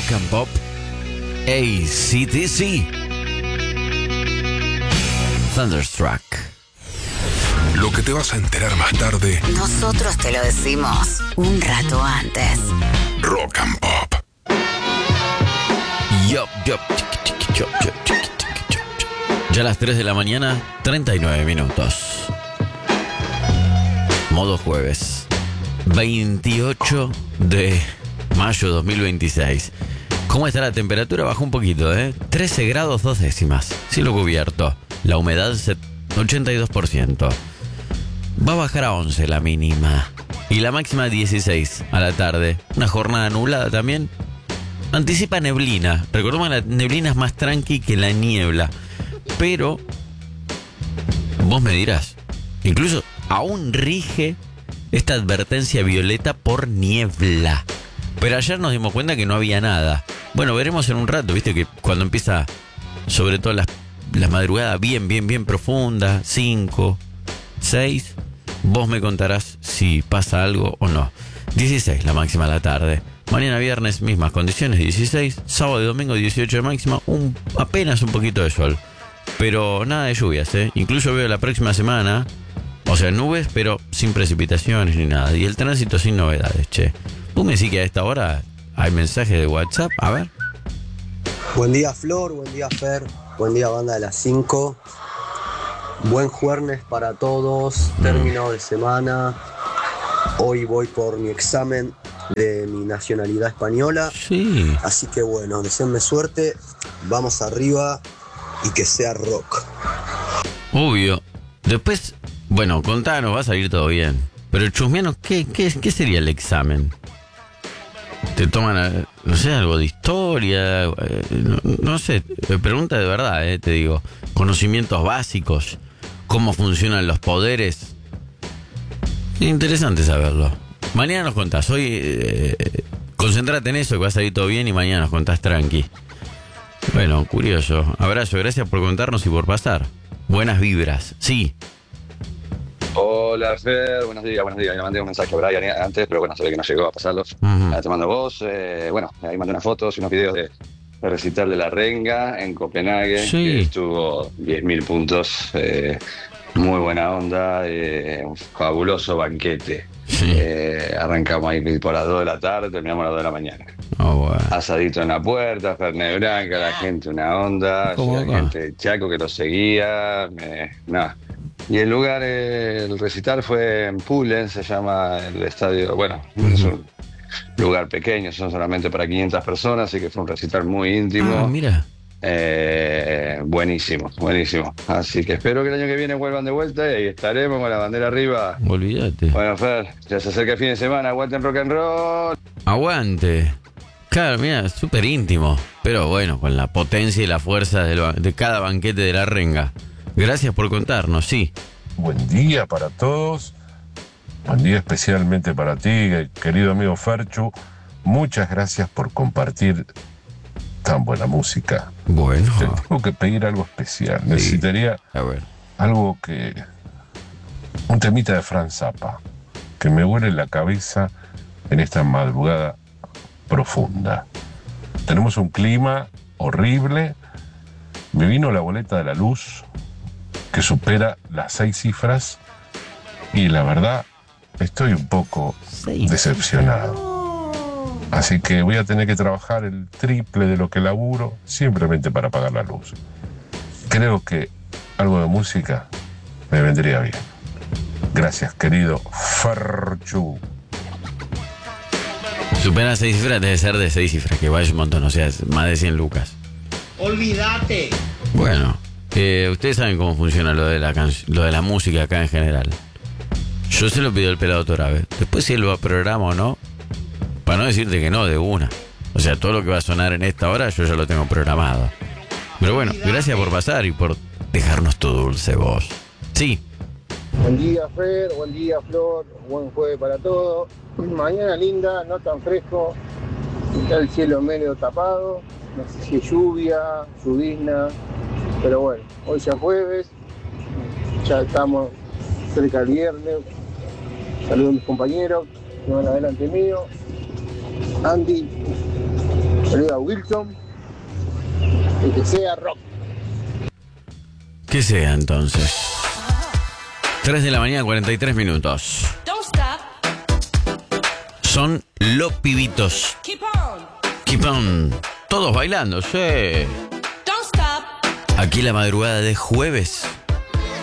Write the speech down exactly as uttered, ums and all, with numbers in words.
Rock and Pop, A C D C, Thunderstruck. Lo que te vas a enterar más tarde, nosotros te lo decimos un rato antes. Rock and Pop. Yup, yup, chiqui, chiqui, yup, yup, chiqui, chiqui, yup, yup. Ya a las tres de la mañana, treinta y nueve minutos. Modo jueves, veintiocho de mayo dos mil veintiséis. ¿Cómo está la temperatura? Bajó un poquito, ¿eh? trece grados dos décimas. Cielo cubierto. La humedad ochenta y dos por ciento. Va a bajar a once la mínima. Y la máxima dieciséis a la tarde. Una jornada nublada también. Anticipa neblina. Recordemos que la neblina es más tranqui que la niebla. Pero vos me dirás, incluso aún rige esta advertencia violeta por niebla. Pero ayer nos dimos cuenta que no había nada. Bueno, veremos en un rato, viste que cuando empieza, sobre todo las, las madrugadas bien, bien, bien profundas, cinco, seis, vos me contarás si pasa algo o no. dieciséis la máxima a la tarde. Mañana viernes, mismas condiciones, dieciséis. Sábado y domingo, dieciocho de máxima. Un, apenas un poquito de sol. Pero nada de lluvias, ¿eh? Incluso veo la próxima semana, o sea, nubes, pero sin precipitaciones ni nada. Y el tránsito sin novedades, che. ¿Vos me decís que a esta hora hay mensajes de WhatsApp? A ver. Buen día, Flor. Buen día, Fer. Buen día, banda de las cinco. Buen jueves para todos. Mm. Término de semana. Hoy voy por mi examen de mi nacionalidad española. Sí. Así que bueno, deseenme suerte. Vamos arriba y que sea rock. Obvio. Después, bueno, contanos, va a salir todo bien. Pero chusmeanos, ¿qué, qué, qué sería el examen? Te toman, no sé, algo de historia, eh, no, no sé, pregunta de verdad, eh, te digo. Conocimientos básicos, cómo funcionan los poderes. Interesante saberlo. Mañana nos contás, hoy eh, concéntrate en eso, que va a salir todo bien y mañana nos contás tranqui. Bueno, curioso. Abrazo, gracias por contarnos y por pasar. Buenas vibras, sí. Hola, Fer, buenos días, buenos días. Le mandé un mensaje a Brian antes, pero bueno, se ve que no llegó a pasarlos. Uh-huh. Te mando vos. Eh, bueno, ahí mandé unas fotos y unos videos de, de recital de La Renga en Copenhague, sí. Que estuvo diez mil puntos. Eh, muy buena onda, eh, un fabuloso banquete. Sí. Eh, arrancamos ahí por las dos de la tarde, terminamos a las dos de la mañana. Oh, bueno. Asadito en la puerta, Fernet Branca, la gente una onda, la gente de Chaco que lo seguía, eh, nada. Y el lugar, eh, el recital fue en Pulen, se llama el estadio, bueno, uh-huh. Es un lugar pequeño, son solamente para quinientas personas, así que fue un recital muy íntimo. Ah, mira. Eh, buenísimo, buenísimo. Así que espero que el año que viene vuelvan de vuelta y ahí estaremos con la bandera arriba. Olvídate. Bueno, Fer, ya se acerca el fin de semana, aguanten rock and roll. Aguante. Claro, mira, súper íntimo, pero bueno, con la potencia y la fuerza de, lo, de cada banquete de La Renga. Gracias por contarnos, sí. Buen día para todos. Buen día especialmente para ti, querido amigo Ferchu. Muchas gracias por compartir tan buena música. Bueno. Te tengo que pedir algo especial. Sí. Necesitaría a ver. Algo que... Un temita de Frank Zappa, que me huele la cabeza en esta madrugada profunda. Tenemos un clima horrible. Me vino la boleta de la luz, que supera las seis cifras, y la verdad estoy un poco seis. decepcionado. Así que voy a tener que trabajar el triple de lo que laburo simplemente para pagar la luz. Creo que algo de música me vendría bien. Gracias, querido Ferchu. Supera seis cifras, debe ser de seis cifras, que vaya un montón, o sea, es más de cien lucas. Olvídate. Bueno. Eh, ustedes saben cómo funciona lo de la can- lo de la música acá en general. Yo se lo pido al pelado Torabe. Después si él lo programa o no, para no decirte que no, de una. O sea, todo lo que va a sonar en esta hora yo ya lo tengo programado. Pero bueno, gracias por pasar y por dejarnos tu dulce voz. Sí. Buen día, Fer, buen día, Flor, buen jueves para todos. Mañana linda, no tan fresco, está el cielo medio tapado, no sé si es lluvia, lluvizna. Pero bueno, hoy ya jueves, ya estamos cerca del viernes. Saludos a mis compañeros que van adelante mío. Andy, Saluda a Wilson. Y que sea rock. Que sea entonces. tres de la mañana, cuarenta y tres minutos. Son los pibitos. Keep on. Keep on. Todos bailando, sí. Don't stop. Aquí la madrugada de jueves.